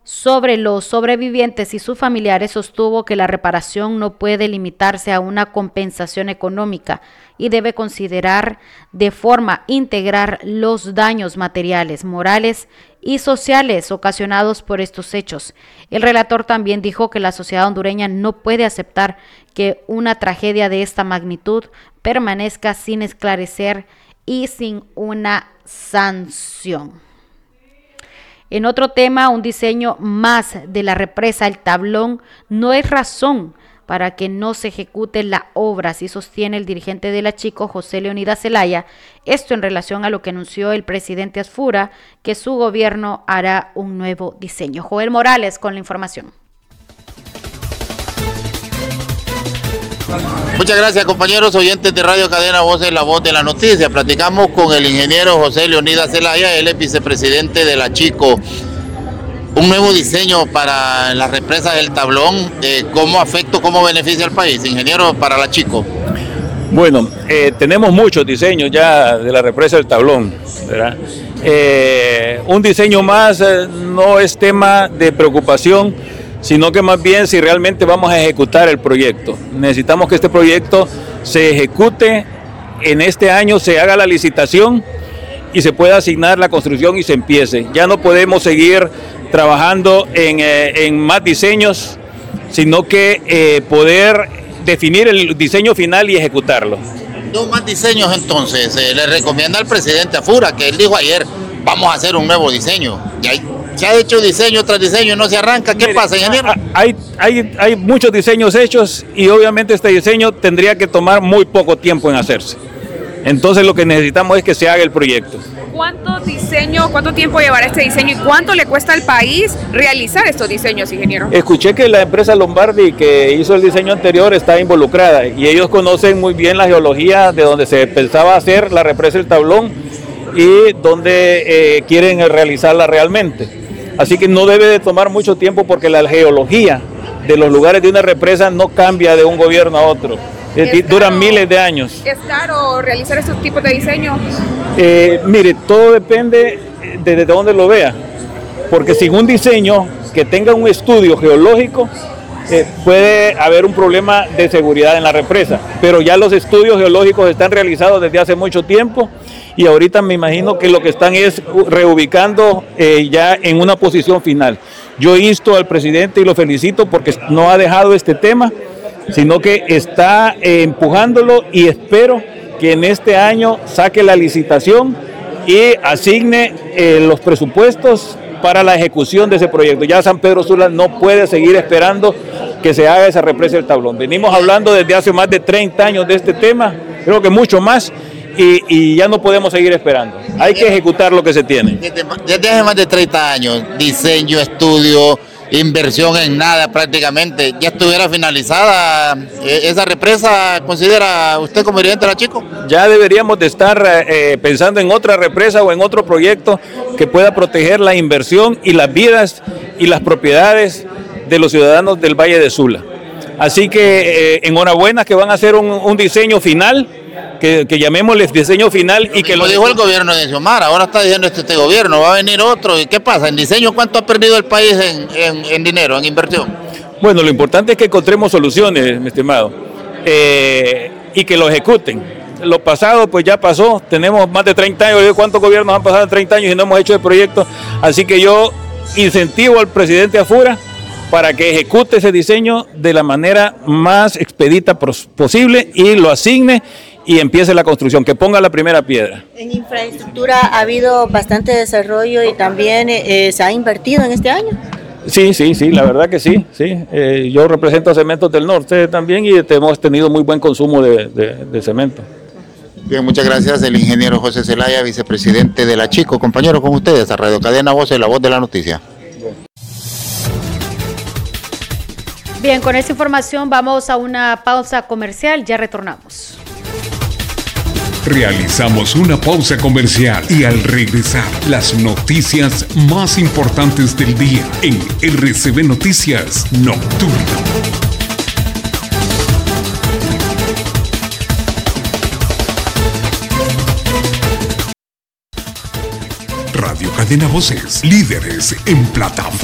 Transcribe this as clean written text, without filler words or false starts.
sobre los sobrevivientes y sus familiares, sostuvo que la reparación no puede limitarse a una compensación económica y debe considerar de forma integral los daños materiales, morales y sociales ocasionados por estos hechos. El relator también dijo que la sociedad hondureña no puede aceptar que una tragedia de esta magnitud permanezca sin esclarecer y sin una sanción. En otro tema, un diseño más de la represa El Tablón no es razón para que no se ejecute la obra, así sostiene el dirigente de la Chico, José Leonidas Zelaya, esto en relación a lo que anunció el presidente Asfura, que su gobierno hará un nuevo diseño. Joel Morales con la información. Muchas gracias, compañeros oyentes de Radio Cadena Voces, la voz de la noticia. Platicamos con el ingeniero José Leonidas Zelaya, él es vicepresidente de la Chico. Un nuevo diseño para las represas del Tablón, ¿cómo afecta, cómo beneficia al país, ingeniero, para la Chico? Bueno, tenemos muchos diseños ya de la represa del Tablón, ¿verdad? Un diseño más no es tema de preocupación, sino que más bien si realmente vamos a ejecutar el proyecto. Necesitamos que este proyecto se ejecute en este año, se haga la licitación y se pueda asignar la construcción y se empiece. Ya no podemos seguir trabajando en más diseños, sino que poder definir el diseño final y ejecutarlo. No más diseños entonces, le recomienda al presidente Asfura, que él dijo ayer, vamos a hacer un nuevo diseño. Se ha hecho diseño tras diseño y no se arranca. ¿Qué pasa, ingeniero? Hay muchos diseños hechos y obviamente este diseño tendría que tomar muy poco tiempo en hacerse. Entonces lo que necesitamos es que se haga el proyecto. ¿Cuánto tiempo llevará este diseño y cuánto le cuesta al país realizar estos diseños, ingeniero? Escuché que la empresa Lombardi, que hizo el diseño anterior, está involucrada y ellos conocen muy bien la geología de donde se pensaba hacer la represa del Tablón y donde quieren realizarla realmente. Así que no debe de tomar mucho tiempo porque la geología de los lugares de una represa no cambia de un gobierno a otro. Duran miles de años. ¿Es caro realizar estos tipos de diseños? Mire, todo depende de dónde lo vea. Porque sin un diseño que tenga un estudio geológico, puede haber un problema de seguridad en la represa. Pero ya los estudios geológicos están realizados desde hace mucho tiempo y ahorita me imagino que lo que están es reubicando ya en una posición final. Yo insto al presidente y lo felicito porque no ha dejado este tema, sino que está empujándolo y espero que en este año saque la licitación y asigne los presupuestos para la ejecución de ese proyecto. Ya San Pedro Sula no puede seguir esperando que se haga esa represa del Tablón. Venimos hablando desde hace más de 30 años de este tema, creo que mucho más, y ya no podemos seguir esperando. Hay que ejecutar lo que se tiene. Desde hace más de 30 años, diseño, estudio, inversión en nada prácticamente. ¿Ya estuviera finalizada esa represa, considera usted como dirigente de la Chico? Ya deberíamos de estar pensando en otra represa o en otro proyecto que pueda proteger la inversión y las vidas y las propiedades de los ciudadanos del Valle de Sula. Así que enhorabuena que van a hacer un diseño final, que llamémosle diseño final. Y que lo dijo el gobierno de Xiomara, ahora está diciendo este gobierno, va a venir otro. ¿Y qué pasa? ¿En diseño cuánto ha perdido el país en dinero, en inversión? Bueno, lo importante es que encontremos soluciones, mi estimado, y que lo ejecuten. Lo pasado pues ya pasó, tenemos más de 30 años, ¿cuántos gobiernos han pasado en 30 años y no hemos hecho el proyecto? Así que yo incentivo al presidente Asfura para que ejecute ese diseño de la manera más expedita posible y lo asigne y empiece la construcción, que ponga la primera piedra. En infraestructura ha habido bastante desarrollo y también se ha invertido en este año. Sí, la verdad que sí. Yo represento a Cementos del Norte también y hemos tenido muy buen consumo de cemento. Bien, muchas gracias, el ingeniero José Zelaya, vicepresidente de la Chico. Compañeros, con ustedes a Radio Cadena Voces, la voz de la noticia. Bien, con esta información vamos a una pausa comercial, ya retornamos. Realizamos una pausa comercial y al regresar, las noticias más importantes del día en RCB Noticias Nocturno. Radio Cadena Voces, líderes en plataforma.